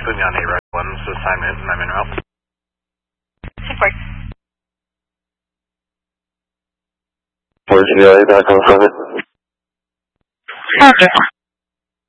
put me on a right one, so assignment, and I'm en route. Support. Where's the back on summit? Okay.